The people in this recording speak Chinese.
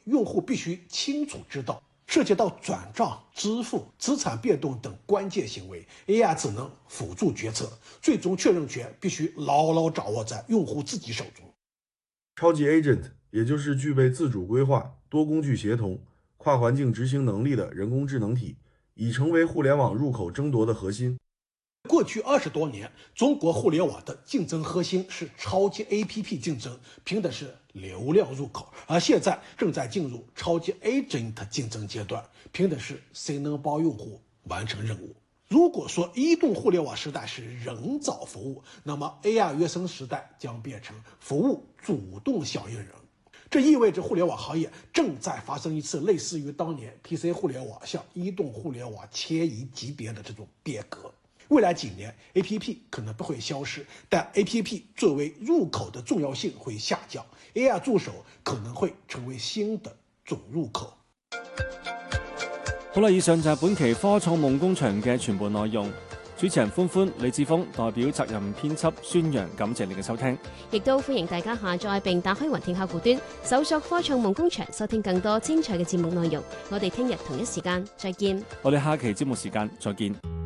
用户必须清楚知道涉及到转账、支付、资产变动等关键行为 ，AI 只能辅助决策，最终确认权必须牢牢掌握在用户自己手中。 超级 agent 也就是具备自主规划、多工具协同、跨环境执行能力的人工智能体，已成为互联网入口争夺的核心。 过去20多年，中国互联网的竞争核心是超级 APP 竞争，凭的是流量入口；而现在正在进入超级 Agent 竞争阶段，凭的是谁能帮用户完成任务。如果说移动互联网时代是人找服务，那么 AR 原生时代将变成服务主动响应人。这意味着互联网行业正在发生一次类似于当年 PC 互联网向移动互联网迁移级别的这种变革。未来几年 APP 可能不会消失，但 APP 作为入口的重要性会下降， AR 助手可能会成为新的总入口。 好啦，以上就係本期科創夢工場嘅全部內容。主持人歡歡、李志峰代表責任編輯宣揚，感謝你嘅收聽。 亦都歡迎大家下載並打開雲聽客戶端，搜索科創夢工場，收聽更多精彩嘅節目內容。我哋聽日同一時間再見。 我哋下期節目時間再見。